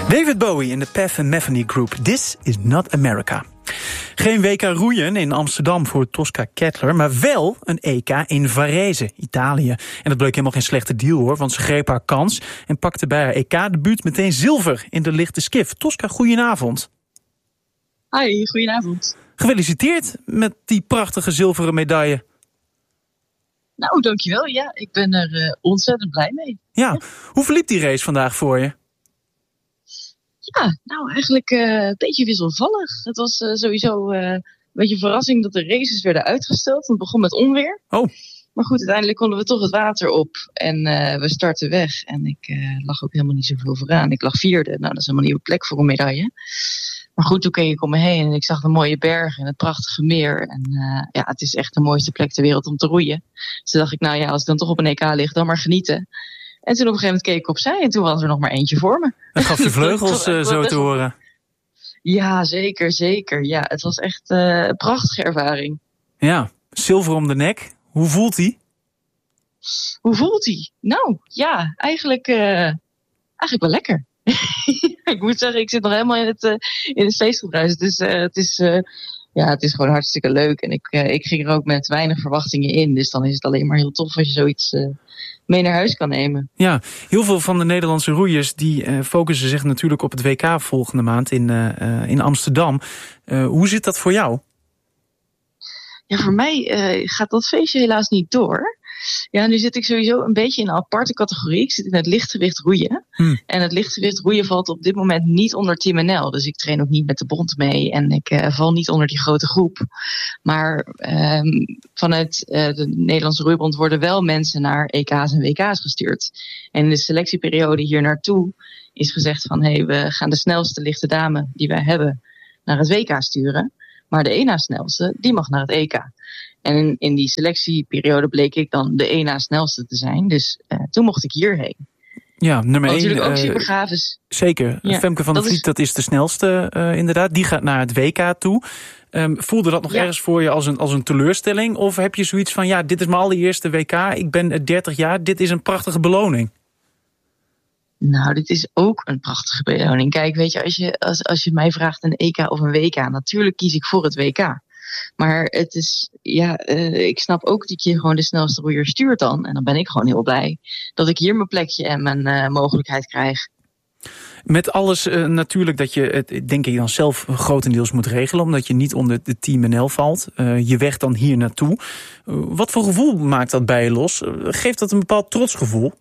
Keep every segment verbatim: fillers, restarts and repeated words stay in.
David Bowie in de Path and Metheny Group. This is not America. Geen W K roeien in Amsterdam voor Tosca Kettler, maar wel een E K in Varese, Italië. En dat bleek helemaal geen slechte deal hoor, want ze greep haar kans en pakte bij haar E K-debuut meteen zilver in de lichte skif. Tosca, goedenavond. Hi, goedenavond. Gefeliciteerd met die prachtige zilveren medaille. Nou, dankjewel. Ja, ik ben er uh, ontzettend blij mee. Ja, ja. Hoe verliep die race vandaag voor je? Ja, nou eigenlijk uh, een beetje wisselvallig. Het was uh, sowieso uh, een beetje een verrassing dat de races werden uitgesteld. Het begon met onweer. Oh. Maar goed, uiteindelijk konden we toch het water op. En uh, we startten weg. En ik uh, lag ook helemaal niet zoveel vooraan. Ik lag vierde. Nou, dat is helemaal een nieuwe plek voor een medaille. Maar goed, toen keek ik om me heen en ik zag de mooie bergen en het prachtige meer. En uh, ja, het is echt de mooiste plek ter wereld om te roeien. Dus toen dacht ik, nou ja, als ik dan toch op een E K lig, dan maar genieten. En toen op een gegeven moment keek ik opzij en toen was er nog maar eentje voor me. Dat gaf je vleugels uh, zo te horen. Ja, zeker, zeker. Ja, het was echt uh, een prachtige ervaring. Ja, zilver om de nek. Hoe voelt hij? Hoe voelt hij? Nou, ja, eigenlijk, uh, eigenlijk wel lekker. Ik moet zeggen, ik zit nog helemaal in het, uh, in het feestgedruis. Dus uh, het is... Uh, Ja, het is gewoon hartstikke leuk. En ik, uh, ik ging er ook met weinig verwachtingen in. Dus dan is het alleen maar heel tof als je zoiets uh, mee naar huis kan nemen. Ja, heel veel van de Nederlandse roeiers die uh, focussen zich natuurlijk op het W K volgende maand in, uh, uh, in Amsterdam. Uh, hoe zit dat voor jou? Ja, voor mij uh, gaat dat feestje helaas niet door. Ja, nu zit ik sowieso een beetje in een aparte categorie. Ik zit in het lichtgewicht roeien. Hmm. En het lichtgewicht roeien valt op dit moment niet onder Team N L. Dus ik train ook niet met de bond mee. En ik uh, val niet onder die grote groep. Maar um, vanuit uh, de Nederlandse roeibond worden wel mensen naar E K's en W K's gestuurd. En in de selectieperiode hier naartoe is gezegd van... hé, hey, we gaan de snelste lichte dame die wij hebben naar het W K sturen. Maar de één na snelste, die mag naar het E K. En in, in die selectieperiode bleek ik dan de één na snelste te zijn. Dus uh, toen mocht ik hierheen. Ja, nummer één. Natuurlijk ook uh, super gaaf is. Zeker. Ja, Femke van der Vliet, is... dat is de snelste uh, inderdaad. Die gaat naar het W K toe. Um, voelde dat nog ja. ergens voor je als een, als een teleurstelling? Of heb je zoiets van, ja, dit is mijn allereerste W K. Ik ben dertig jaar. Dit is een prachtige beloning. Nou, dit is ook een prachtige beloning. Kijk, weet je, als je, als, als je mij vraagt een E K of een W K... natuurlijk kies ik voor het W K. Maar het is, ja, uh, ik snap ook dat je gewoon de snelste roeier stuurt dan. En dan ben ik gewoon heel blij dat ik hier mijn plekje en mijn uh, mogelijkheid krijg. Met alles uh, natuurlijk dat je het, denk ik, dan zelf grotendeels moet regelen... omdat je niet onder de Team N L valt. Uh, je weg dan hier naartoe. Uh, wat voor gevoel maakt dat bij je los? Uh, geeft dat een bepaald trotsgevoel?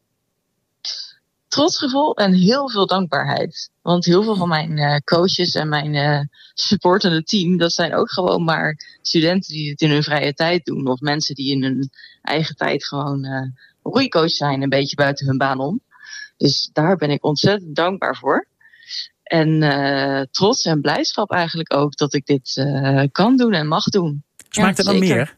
Trotsgevoel en heel veel dankbaarheid. Want heel veel van mijn uh, coaches en mijn uh, supportende team... dat zijn ook gewoon maar studenten die het in hun vrije tijd doen. Of mensen die in hun eigen tijd gewoon uh, roeicoach zijn... een beetje buiten hun baan om. Dus daar ben ik ontzettend dankbaar voor. En uh, trots en blijdschap eigenlijk ook dat ik dit uh, kan doen en mag doen. Smaakt ja, het dan meer?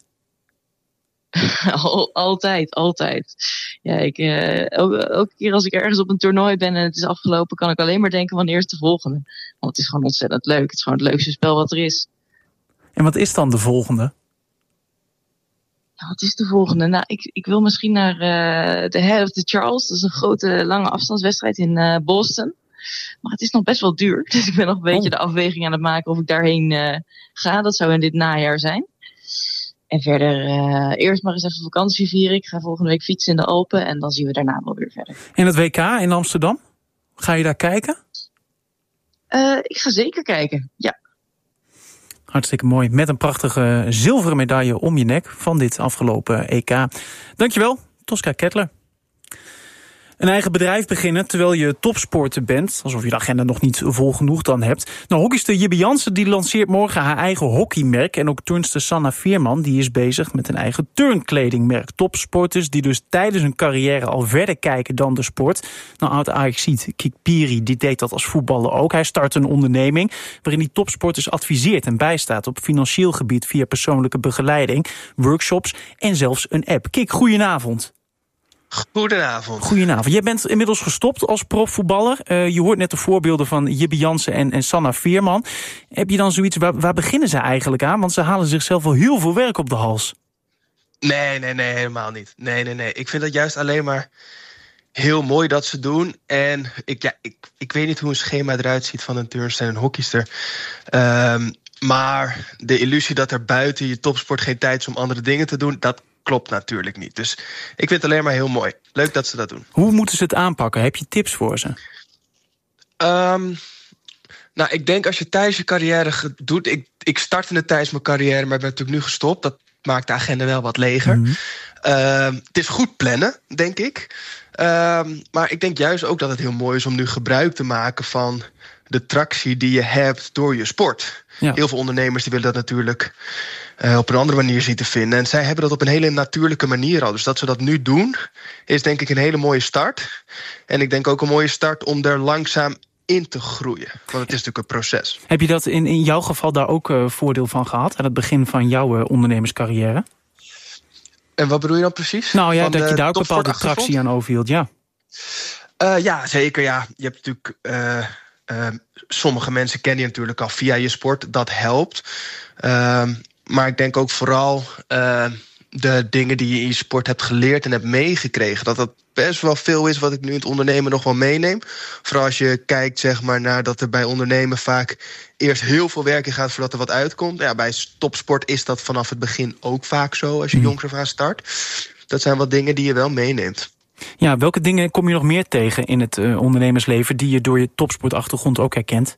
Al, altijd, altijd. Ja, ik, uh, elke, elke keer als ik ergens op een toernooi ben en het is afgelopen... kan ik alleen maar denken, wanneer is de volgende? Want het is gewoon ontzettend leuk. Het is gewoon het leukste spel wat er is. En wat is dan de volgende? Ja, wat is de volgende? Nou, ik, ik wil misschien naar uh, de Head of the Charles. Dat is een grote, lange afstandswedstrijd in uh, Boston. Maar het is nog best wel duur. Dus ik ben nog een beetje oh. de afweging aan het maken of ik daarheen uh, ga. Dat zou in dit najaar zijn. En verder uh, eerst maar eens even vakantie vieren. Ik ga volgende week fietsen in de Alpen. En dan zien we daarna wel weer verder. En het W K in Amsterdam? Ga je daar kijken? Uh, ik ga zeker kijken, ja. Hartstikke mooi. Met een prachtige zilveren medaille om je nek van dit afgelopen E K. Dankjewel, Tosca Kettler. Een eigen bedrijf beginnen terwijl je topsporter bent. Alsof je de agenda nog niet vol genoeg dan hebt. Nou, hockeyster Jibbe Jansen die lanceert morgen haar eigen hockeymerk. En ook turnster Sanna Veerman die is bezig met een eigen turnkledingmerk. Topsporters die dus tijdens hun carrière al verder kijken dan de sport. Nou, oud-Ajaxiet Kik Piri die deed dat als voetballer ook. Hij start een onderneming waarin hij topsporters adviseert en bijstaat op financieel gebied via persoonlijke begeleiding, workshops en zelfs een app. Kik, goedenavond. Goedenavond. Goedenavond. Jij bent inmiddels gestopt als profvoetballer. Uh, je hoort net de voorbeelden van Jibbe Jansen en, en Sanna Veerman. Heb je dan zoiets, waar, waar beginnen ze eigenlijk aan? Want ze halen zichzelf wel heel veel werk op de hals. Nee, nee, nee, helemaal niet. Nee, nee, nee. Ik vind dat juist alleen maar heel mooi dat ze doen. En ik, ja, ik, ik weet niet hoe een schema eruit ziet van een turnster en een hockeyster. Um, maar de illusie dat er buiten je topsport geen tijd is om andere dingen te doen, dat klopt natuurlijk niet. Dus ik vind het alleen maar heel mooi. Leuk dat ze dat doen. Hoe moeten ze het aanpakken? Heb je tips voor ze? Um, nou, ik denk als je tijdens je carrière doet... Ik, ik startte het tijdens mijn carrière, maar ben natuurlijk nu gestopt. Dat maakt de agenda wel wat leger. Mm-hmm. Uh, het is goed plannen, denk ik. Uh, maar ik denk juist ook dat het heel mooi is om nu gebruik te maken van de tractie die je hebt door je sport. Ja. Heel veel ondernemers die willen dat natuurlijk uh, op een andere manier zien te vinden. En zij hebben dat op een hele natuurlijke manier al. Dus dat ze dat nu doen, is denk ik een hele mooie start. En ik denk ook een mooie start om er langzaam in te groeien. Want het is natuurlijk een proces. Heb je dat in, in jouw geval daar ook uh, voordeel van gehad aan het begin van jouw uh, ondernemerscarrière? En wat bedoel je dan precies? Nou ja, dat je daar ook bepaalde tractie aan overhield, ja. Uh, ja, zeker, ja. Je hebt natuurlijk Uh, Uh, sommige mensen kennen je natuurlijk al via je sport. Dat helpt. Uh, maar ik denk ook vooral uh, de dingen die je in je sport hebt geleerd en hebt meegekregen. Dat dat best wel veel is wat ik nu in het ondernemen nog wel meeneem. Vooral als je kijkt zeg maar, naar dat er bij ondernemen vaak eerst heel veel werk in gaat voordat er wat uitkomt. Ja, bij topsport is dat vanaf het begin ook vaak zo als je mm. jongs af aan start. Dat zijn wat dingen die je wel meeneemt. Ja, welke dingen kom je nog meer tegen in het uh, ondernemersleven die je door je topsportachtergrond ook herkent?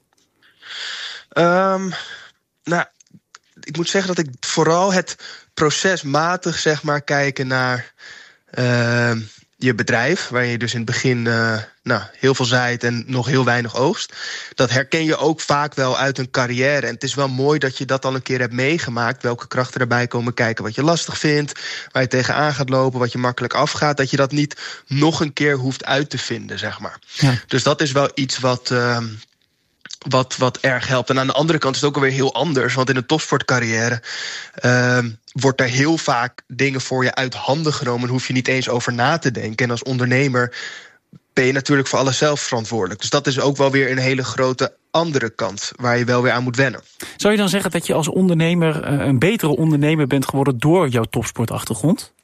Um, nou, ik moet zeggen dat ik vooral het procesmatig zeg maar kijken naar uh, je bedrijf, waar je dus in het begin uh, nou, heel veel zaait en nog heel weinig oogst. Dat herken je ook vaak wel uit een carrière. En het is wel mooi dat je dat al een keer hebt meegemaakt. Welke krachten erbij komen kijken, wat je lastig vindt, waar je tegenaan gaat lopen, wat je makkelijk afgaat. Dat je dat niet nog een keer hoeft uit te vinden, zeg maar. Ja. Dus dat is wel iets wat Uh, Wat, wat erg helpt. En aan de andere kant is het ook alweer heel anders. Want in een topsportcarrière uh, wordt er heel vaak dingen voor je uit handen genomen. Hoef je niet eens over na te denken. En als ondernemer ben je natuurlijk voor alles zelf verantwoordelijk. Dus dat is ook wel weer een hele grote andere kant waar je wel weer aan moet wennen. Zou je dan zeggen dat je als ondernemer uh, een betere ondernemer bent geworden door jouw topsportachtergrond?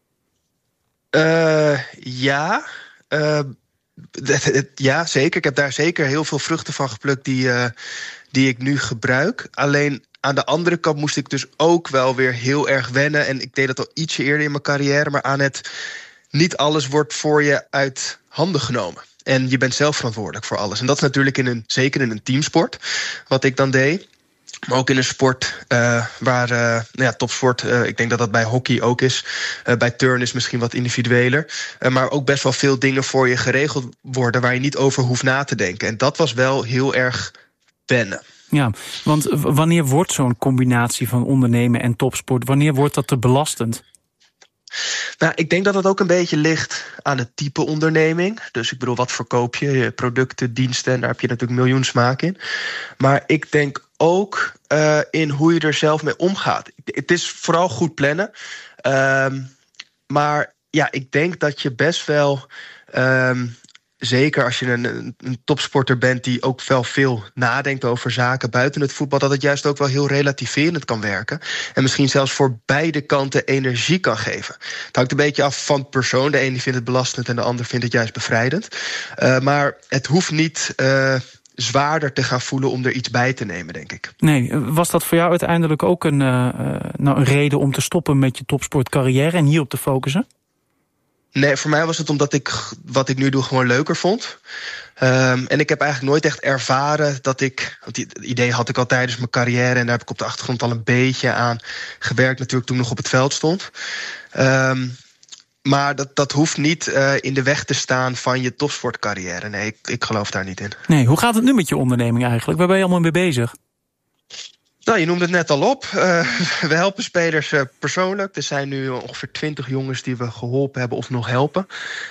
Uh, ja, uh, Ja, zeker. Ik heb daar zeker heel veel vruchten van geplukt die, uh, die ik nu gebruik. Alleen aan de andere kant moest ik dus ook wel weer heel erg wennen. En ik deed dat al ietsje eerder in mijn carrière. Maar aan het niet alles wordt voor je uit handen genomen. En je bent zelf verantwoordelijk voor alles. En dat is natuurlijk in een, zeker in een teamsport, wat ik dan deed. Maar ook in een sport uh, waar, uh, nou ja, topsport, uh, ik denk dat dat bij hockey ook is. Uh, bij turn is misschien wat individueler. Uh, maar ook best wel veel dingen voor je geregeld worden waar je niet over hoeft na te denken. En dat was wel heel erg wennen. Ja, want wanneer wordt zo'n combinatie van ondernemen en topsport, wanneer wordt dat te belastend? Nou, ik denk dat het ook een beetje ligt aan het type onderneming. Dus ik bedoel, wat verkoop je? Je producten, diensten, en daar heb je natuurlijk miljoen smaak in. Maar ik denk ook uh, in hoe je er zelf mee omgaat. Het is vooral goed plannen. Um, maar ja, ik denk dat je best wel Um, zeker als je een, een topsporter bent die ook wel veel nadenkt over zaken buiten het voetbal, dat het juist ook wel heel relativerend kan werken. En misschien zelfs voor beide kanten energie kan geven. Het hangt een beetje af van persoon. De ene vindt het belastend en de ander vindt het juist bevrijdend. Uh, maar het hoeft niet Uh, zwaarder te gaan voelen om er iets bij te nemen, denk ik. Nee, was dat voor jou uiteindelijk ook een, uh, nou, een reden om te stoppen met je topsportcarrière en hierop te focussen? Nee, voor mij was het omdat ik wat ik nu doe gewoon leuker vond. Um, en ik heb eigenlijk nooit echt ervaren dat ik, want die, het idee had ik al tijdens mijn carrière en daar heb ik op de achtergrond al een beetje aan gewerkt, natuurlijk toen ik nog op het veld stond. Um, maar dat, dat hoeft niet uh, in de weg te staan van je topsportcarrière. Nee, ik, ik geloof daar niet in. Nee, hoe gaat het nu met je onderneming eigenlijk? Waar ben je allemaal mee bezig? Nou, je noemde het net al op. Uh, we helpen spelers uh, persoonlijk. Er zijn nu ongeveer twintig jongens die we geholpen hebben of nog helpen.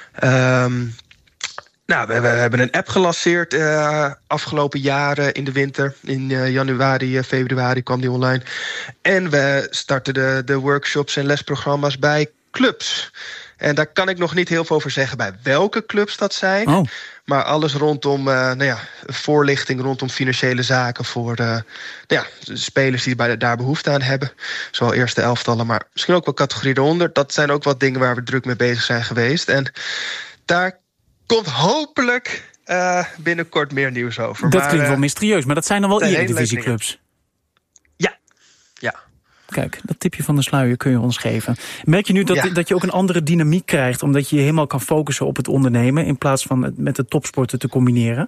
Um, nou, we, we hebben een app gelanceerd uh, afgelopen jaren in de winter. In uh, januari, uh, februari kwam die online. En we starten de, de workshops en lesprogramma's bij clubs. En daar kan ik nog niet heel veel over zeggen bij welke clubs dat zijn. Oh. Maar alles rondom uh, nou ja, voorlichting rondom financiële zaken voor uh, nou ja, spelers die bij, daar behoefte aan hebben. Zowel eerste elftallen, maar misschien ook wel categorie eronder. Dat zijn ook wat dingen waar we druk mee bezig zijn geweest. En daar komt hopelijk uh, binnenkort meer nieuws over. Dat maar, klinkt wel uh, mysterieus, maar dat zijn dan wel eredivisieclubs. Ja, ja. Kijk, dat tipje van de sluier kun je ons geven. Merk je nu dat, ja. dat je ook een andere dynamiek krijgt, omdat je je helemaal kan focussen op het ondernemen in plaats van het met de topsporten te combineren?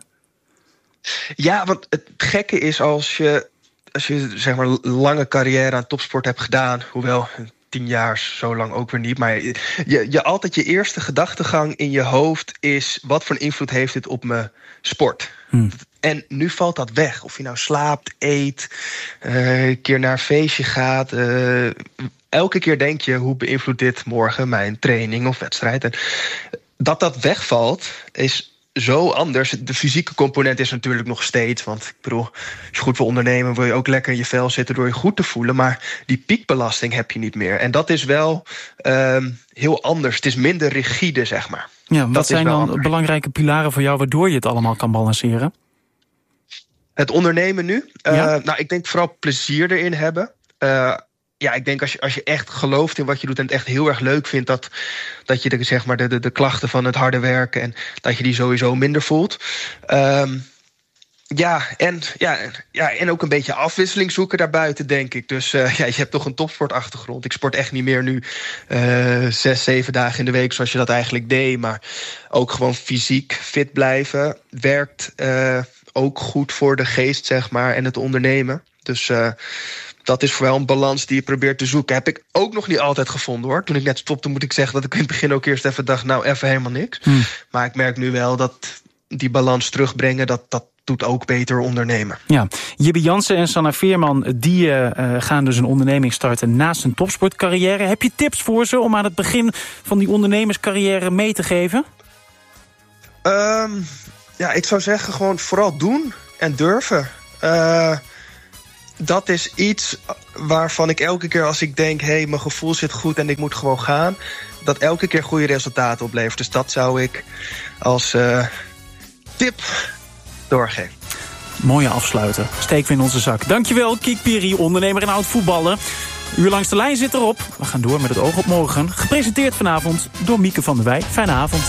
Ja, want het gekke is als je, als je zeg maar lange carrière aan topsport hebt gedaan, hoewel tien jaar zo lang ook weer niet, maar je, je, je altijd je eerste gedachtegang in je hoofd is, wat voor invloed heeft dit op mijn sport? Hmm. En nu valt dat weg. Of je nou slaapt, eet, uh, een keer naar een feestje gaat. Uh, elke keer denk je, hoe beïnvloedt dit morgen mijn training of wedstrijd? En dat dat wegvalt, is zo anders. De fysieke component is natuurlijk nog steeds, want ik bedoel, als je goed wil ondernemen, wil je ook lekker in je vel zitten door je goed te voelen. Maar die piekbelasting heb je niet meer. En dat is wel um, heel anders. Het is minder rigide, zeg maar. Ja, wat dat zijn dan anders. Belangrijke pilaren voor jou waardoor je het allemaal kan balanceren? Het ondernemen nu? Uh, ja? Nou, ik denk vooral plezier erin hebben. Uh, ja, ik denk als je, als je echt gelooft in wat je doet en het echt heel erg leuk vindt, dat, dat je de, zeg maar de, de, de klachten van het harde werken en dat je die sowieso minder voelt. Um, ja, en, ja, ja, en ook een beetje afwisseling zoeken daarbuiten, denk ik. Dus uh, ja, je hebt toch een topsportachtergrond. Ik sport echt niet meer nu uh, zes, zeven dagen in de week zoals je dat eigenlijk deed. Maar ook gewoon fysiek fit blijven werkt uh, ook goed voor de geest, zeg maar, en het ondernemen. Dus uh, dat is wel een balans die je probeert te zoeken. Heb ik ook nog niet altijd gevonden, hoor. Toen ik net stopte, moet ik zeggen dat ik in het begin ook eerst even dacht, nou, even helemaal niks. Hmm. Maar ik merk nu wel dat die balans terugbrengen, dat dat doet ook beter ondernemen. Ja, Jibbe Jansen en Sanna Veerman, die uh, gaan dus een onderneming starten naast een topsportcarrière. Heb je tips voor ze om aan het begin van die ondernemerscarrière mee te geven? Um, ja, ik zou zeggen gewoon vooral doen en durven. Uh, dat is iets waarvan ik elke keer als ik denk, hé, hey, mijn gevoel zit goed en ik moet gewoon gaan, dat elke keer goede resultaten oplevert. Dus dat zou ik als uh, tip doorgeven. Mooie afsluiten. Steek we in onze zak. Dankjewel, Kiek Piri, ondernemer en oud-voetballer. Uur langs de lijn zit erop. We gaan door met het oog op morgen. Gepresenteerd vanavond door Mieke van der Wij. Fijne avond.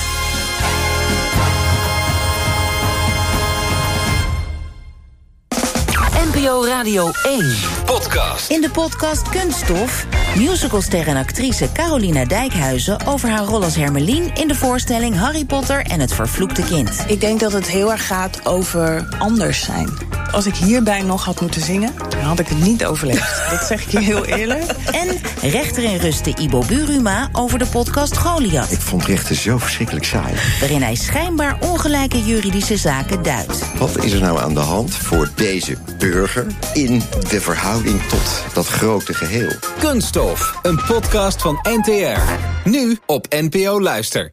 N P O Radio één. Podcast. In de podcast Kunststof, musicalster en actrice Carolina Dijkhuizen over haar rol als Hermelien in de voorstelling Harry Potter en het vervloekte kind. Ik denk dat het heel erg gaat over anders zijn. Als ik hierbij nog had moeten zingen, dan had ik het niet overleefd. Dat zeg ik je heel eerlijk. En rechter in rusten Ibo Buruma over de podcast Goliath. Ik vond rechten zo verschrikkelijk saai. Waarin hij schijnbaar ongelijke juridische zaken duidt. Wat is er nou aan de hand voor deze burger in de verhouding tot dat grote geheel? Kunststof, een podcast van N T R. Nu op N P O Luister.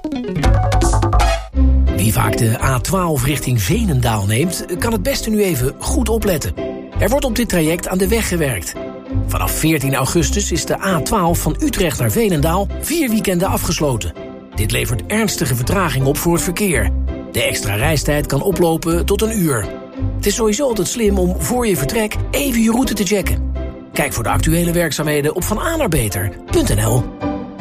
Wie vaak de A twaalf richting Veenendaal neemt, kan het beste nu even goed opletten. Er wordt op dit traject aan de weg gewerkt. Vanaf veertien augustus is de A twaalf van Utrecht naar Veenendaal vier weekenden afgesloten. Dit levert ernstige vertraging op voor het verkeer. De extra reistijd kan oplopen tot een uur. Het is sowieso altijd slim om voor je vertrek even je route te checken. Kijk voor de actuele werkzaamheden op van a naar beter punt n l.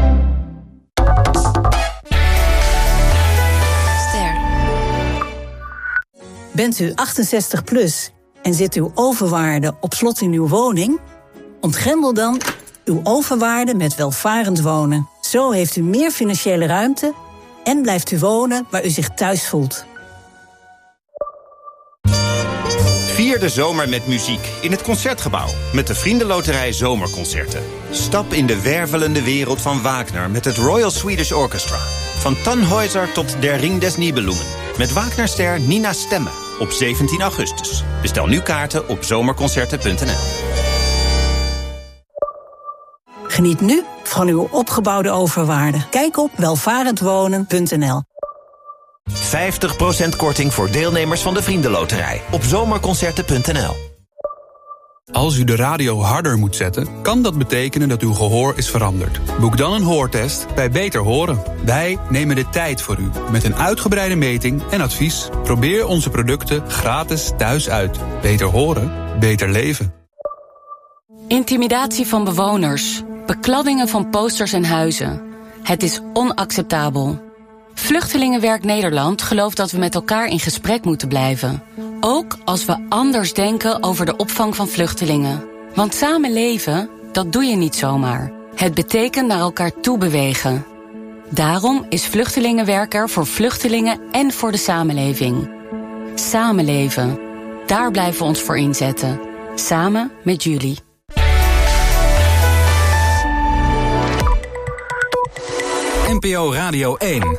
Bent u achtenzestig plus en zit uw overwaarde op slot in uw woning? Ontgrendel dan uw overwaarde met welvarend wonen. Zo heeft u meer financiële ruimte en blijft u wonen waar u zich thuis voelt. Vier de zomer met muziek in het Concertgebouw met de Vriendenloterij Zomerconcerten. Stap in de wervelende wereld van Wagner met het Royal Swedish Orchestra. Van Tannhäuser tot Der Ring des Nibelungen. Met Wagnerster Nina Stemme op zeventien augustus. Bestel nu kaarten op zomerconcerten punt n l. Geniet nu van uw opgebouwde overwaarde. Kijk op welvarendwonen punt n l. vijftig procent korting voor deelnemers van de Vriendenloterij op zomerconcerten punt n l. Als u de radio harder moet zetten, kan dat betekenen dat uw gehoor is veranderd. Boek dan een hoortest bij Beter Horen. Wij nemen de tijd voor u met een uitgebreide meting en advies. Probeer onze producten gratis thuis uit. Beter horen, beter leven. Intimidatie van bewoners, bekladdingen van posters en huizen. Het is onacceptabel. Vluchtelingenwerk Nederland gelooft dat we met elkaar in gesprek moeten blijven. Ook als we anders denken over de opvang van vluchtelingen. Want samen leven, dat doe je niet zomaar. Het betekent naar elkaar toe bewegen. Daarom is Vluchtelingenwerk er voor vluchtelingen en voor de samenleving. Samenleven. Daar blijven we ons voor inzetten. Samen met jullie. N P O Radio één.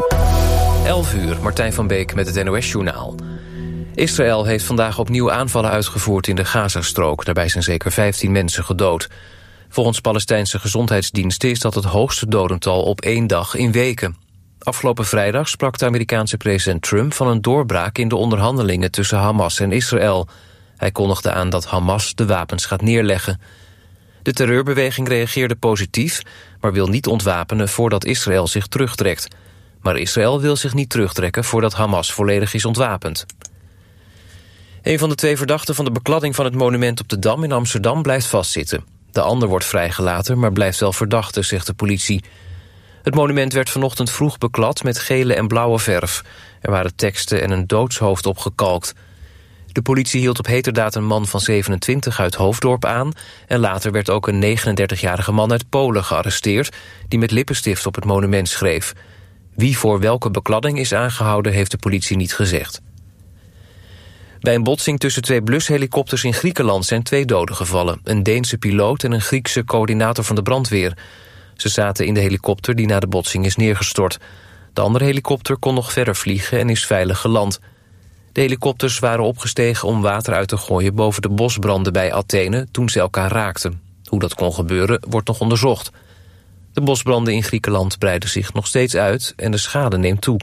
elf uur, Martijn van Beek met het N O S-journaal. Israël heeft vandaag opnieuw aanvallen uitgevoerd in de Gazastrook. Daarbij zijn zeker vijftien mensen gedood. Volgens Palestijnse gezondheidsdiensten is dat het hoogste dodental op één dag in weken. Afgelopen vrijdag sprak de Amerikaanse president Trump van een doorbraak in de onderhandelingen tussen Hamas en Israël. Hij kondigde aan dat Hamas de wapens gaat neerleggen. De terreurbeweging reageerde positief, maar wil niet ontwapenen voordat Israël zich terugtrekt. Maar Israël wil zich niet terugtrekken voordat Hamas volledig is ontwapend. Een van de twee verdachten van de bekladding van het monument op de Dam in Amsterdam blijft vastzitten. De ander wordt vrijgelaten, maar blijft wel verdachte, zegt de politie. Het monument werd vanochtend vroeg beklad met gele en blauwe verf. Er waren teksten en een doodshoofd opgekalkt. De politie hield op heterdaad een man van zevenentwintig uit Hoofddorp aan... en later werd ook een negenendertigjarige man uit Polen gearresteerd... die met lippenstift op het monument schreef. Wie voor welke bekladding is aangehouden, heeft de politie niet gezegd. Bij een botsing tussen twee blushelikopters in Griekenland zijn twee doden gevallen. Een Deense piloot en een Griekse coördinator van de brandweer. Ze zaten in de helikopter die na de botsing is neergestort. De andere helikopter kon nog verder vliegen en is veilig geland. De helikopters waren opgestegen om water uit te gooien boven de bosbranden bij Athene toen ze elkaar raakten. Hoe dat kon gebeuren wordt nog onderzocht. De bosbranden in Griekenland breiden zich nog steeds uit en de schade neemt toe.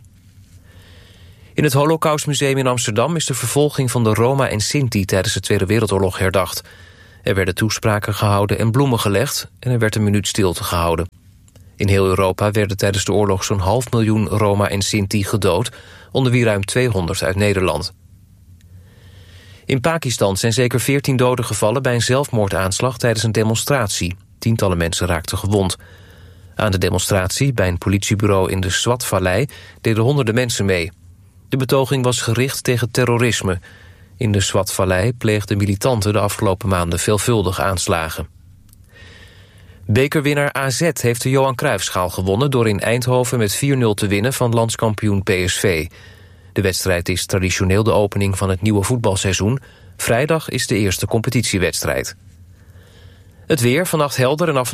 In het Holocaustmuseum in Amsterdam is de vervolging van de Roma en Sinti tijdens de Tweede Wereldoorlog herdacht. Er werden toespraken gehouden en bloemen gelegd en er werd een minuut stilte gehouden. In heel Europa werden tijdens de oorlog zo'n half miljoen Roma en Sinti gedood, onder wie ruim tweehonderd uit Nederland. In Pakistan zijn zeker veertien doden gevallen bij een zelfmoordaanslag tijdens een demonstratie. Tientallen mensen raakten gewond. Aan de demonstratie bij een politiebureau in de Swat-vallei deden honderden mensen mee. De betoging was gericht tegen terrorisme. In de Swat-vallei pleegden militanten de afgelopen maanden veelvuldig aanslagen. Bekerwinnaar A Z heeft de Johan Cruijffschaal gewonnen door in Eindhoven met vier nul te winnen van landskampioen P S V. De wedstrijd is traditioneel de opening van het nieuwe voetbalseizoen. Vrijdag is de eerste competitiewedstrijd. Het weer, vannacht helder en af